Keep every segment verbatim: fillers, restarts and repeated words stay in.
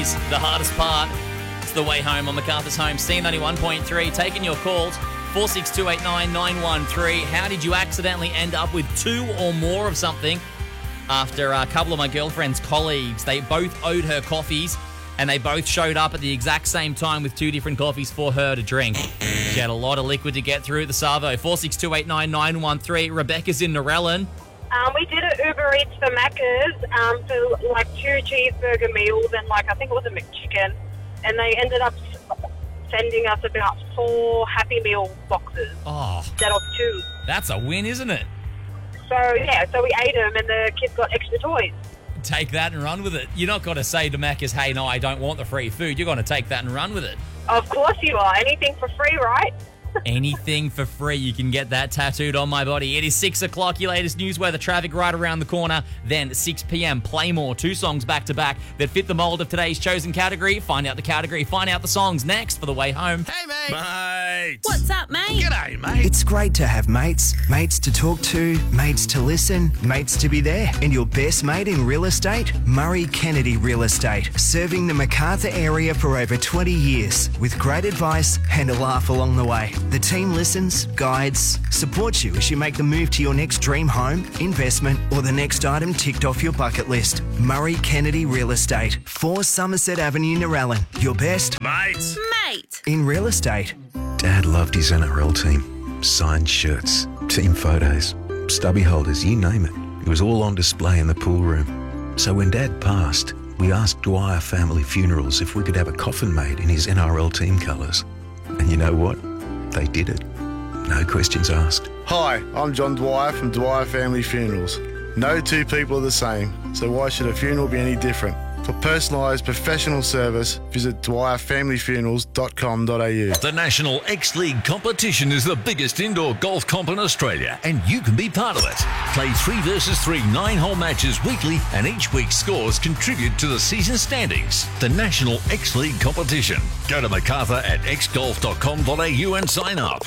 is the hardest part. It's the way home on MacArthur's Home. C ninety-one point three, taking your calls. four six two eight nine nine one three. How did you accidentally end up with two or more of something? After a couple of my girlfriend's colleagues, they both owed her coffees, and they both showed up at the exact same time with two different coffees for her to drink. She had a lot of liquid to get through the Savo. four six two eight nine nine one three. Rebecca's in Narellan. Um, we did an Uber Eats for Macca's um, for like two cheeseburger meals and like I think it was a McChicken, and they ended up sending us about four Happy Meal boxes Oh, instead of two. that's a win, isn't it? So yeah, so we ate them and the kids got extra toys. Take that and run with it. You're not going to say to Macca's, hey, no, I don't want the free food. You're going to take that and run with it. Of course you are. Anything for free, right? Anything for free. You can get that tattooed on my body. It is six o'clock. Your latest news weather traffic right around the corner. Then six p.m. Play more. Two songs back to back that fit the mold of today's chosen category. Find out the category. Find out the songs next for the way home. Hey, mate. Mate. What's up, mate? G'day, mate. It's great to have mates. Mates to talk to, mates to listen, mates to be there. And your best mate in real estate? Murray Kennedy Real Estate. Serving the MacArthur area for over twenty years with great advice and a laugh along the way. The team listens, guides, supports you as you make the move to your next dream home, investment, or the next item ticked off your bucket list. Murray Kennedy Real Estate. four Somerset Avenue, Narellan. Your best Mates. Mate. in real estate. Dad loved his N R L team. Signed shirts, team photos, stubby holders, you name it. It was all on display in the pool room. So when Dad passed, we asked Dwyer Family Funerals if we could have a coffin made in his N R L team colours. And you know what? They did it. No questions asked. Hi, I'm John Dwyer from Dwyer Family Funerals. No two people are the same, so why should a funeral be any different? For personalised professional service, visit dwyer family funerals dot com dot a u. The National X-League competition is the biggest indoor golf comp in Australia, and you can be part of it. Play three versus three nine-hole matches weekly, and each week's scores contribute to the season standings. The National X-League competition. Go to macarthur at x golf dot com dot a u and sign up.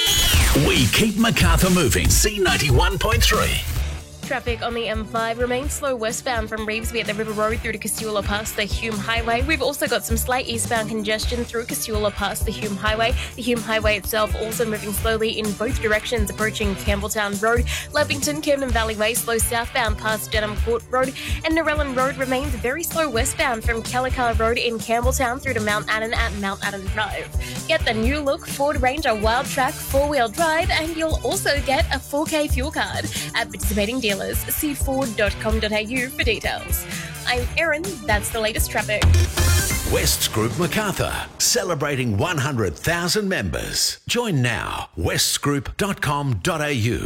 We keep MacArthur moving. C ninety-one point three. Traffic on the M five remains slow westbound from Revesby at the River Road through to Casula past the Hume Highway. We've also got some slight eastbound congestion through Casula past the Hume Highway. The Hume Highway itself also moving slowly in both directions, approaching Campbelltown Road. Leppington, Camden Valley Way slow southbound past Denham Court Road. And Narellan Road remains very slow westbound from Kellicar Road in Campbelltown through to Mount Annan at Mount Annan Drive. Get the new look Ford Ranger Wild Track four-wheel drive, and you'll also get a four K fuel card at participating dealers. See ford dot com dot a u for details. I'm Erin. That's the latest traffic. Wests Group MacArthur, celebrating one hundred thousand members. Join now. wests group dot com dot a u.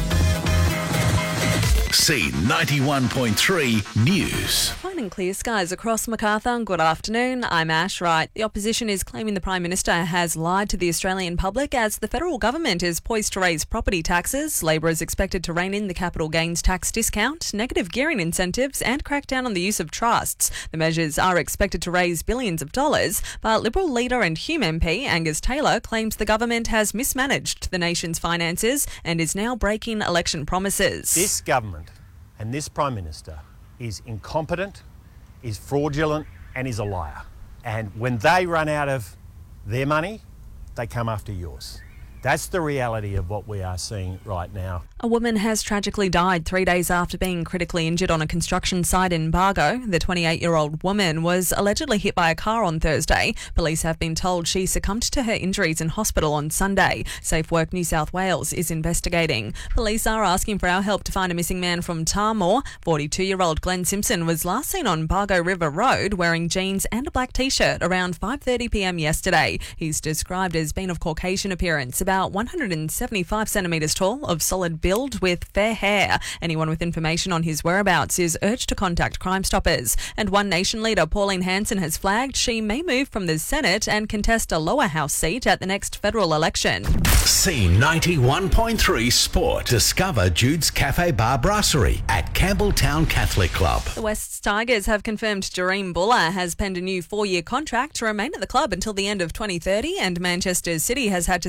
C ninety-one point three News. Finding clear skies across MacArthur. Good afternoon. I'm Ash Wright. The opposition is claiming the Prime Minister has lied to the Australian public as the federal government is poised to raise property taxes. Labor is expected to rein in the capital gains tax discount, negative gearing incentives, and crack down on the use of trusts. The measures are expected to raise billions of dollars, but Liberal leader and Hume M P Angus Taylor claims the government has mismanaged the nation's finances and is now breaking election promises. This government and this Prime Minister is incompetent, is fraudulent, and is a liar. And when they run out of their money, they come after yours. That's the reality of what we are seeing right now. A woman has tragically died three days after being critically injured on a construction site in Bargo. The twenty-eight-year-old woman was allegedly hit by a car on Thursday. Police have been told she succumbed to her injuries in hospital on Sunday. Safe Work New South Wales is investigating. Police are asking for our help to find a missing man from Tarmore. forty-two-year-old Glenn Simpson was last seen on Bargo River Road wearing jeans and a black T-shirt around five thirty p m yesterday. He's described as being of Caucasian appearance, about one hundred seventy-five centimetres tall, of solid build with fair hair. Anyone with information on his whereabouts is urged to contact Crime Stoppers. And One Nation leader Pauline Hanson has flagged she may move from the Senate and contest a lower house seat at the next federal election. C ninety-one point three Sport. Discover Jude's Cafe Bar Brasserie at Campbelltown Catholic Club. The Wests Tigers have confirmed Jareem Buller has penned a new four-year contract to remain at the club until the end of twenty thirty, and Manchester City has had to settle for a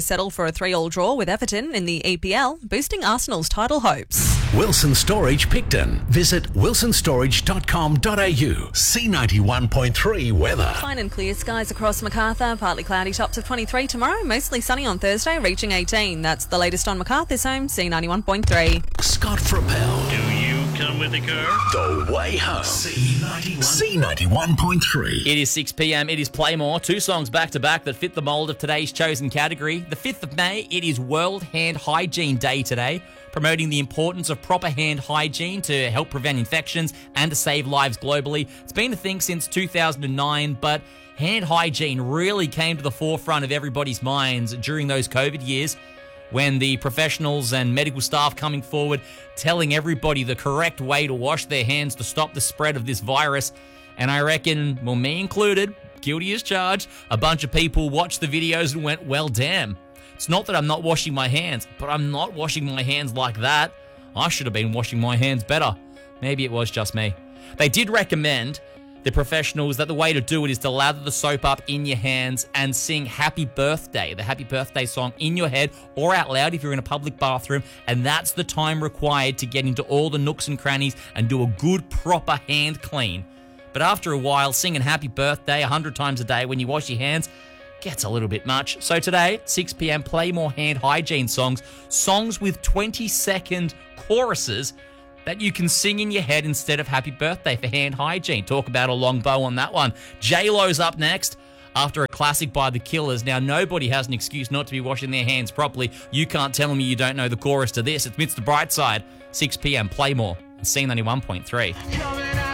a three-all draw with Everton in the E P L, boosting Arsenal's title hopes. Wilson Storage Picton. Visit wilson storage dot com dot a u. C ninety-one point three weather. Fine and clear skies across Macarthur, partly cloudy, tops of twenty-three tomorrow, mostly sunny on Thursday, reaching eighteen. That's the latest on Macarthur's home, C ninety-one point three. Scott Frappel. Do you come with the car? The way home. C ninety-one. C ninety-one point three. It is six p.m. It is Playmore. Two songs back-to-back that fit the mould of today's chosen category. The fifth of May, it is World Hand Hygiene Day today, promoting the importance of proper hand hygiene to help prevent infections and to save lives globally. It's been a thing since two thousand nine, but hand hygiene really came to the forefront of everybody's minds during those COVID years, when the professionals and medical staff coming forward telling everybody the correct way to wash their hands to stop the spread of this virus. And I reckon, well, me included, guilty as charged, a bunch of people watched the videos and went, well, damn. It's not that I'm not washing my hands, but I'm not washing my hands like that. I should have been washing my hands better. Maybe it was just me. They did recommend, the professionals, that the way to do it is to lather the soap up in your hands and sing Happy Birthday, the Happy Birthday song, in your head or out loud if you're in a public bathroom. And that's the time required to get into all the nooks and crannies and do a good, proper hand clean. But after a while, singing Happy Birthday a hundred times a day when you wash your hands gets a little bit much. So today, six p.m, play more hand hygiene songs, songs with twenty second choruses that you can sing in your head instead of Happy Birthday for hand hygiene. Talk about a long bow on that one. J-Lo's up next after a classic by The Killers. Now, nobody has an excuse not to be washing their hands properly. You can't tell me you don't know the chorus to this. It's Mister Brightside, six p.m, play more, C ninety-one point three.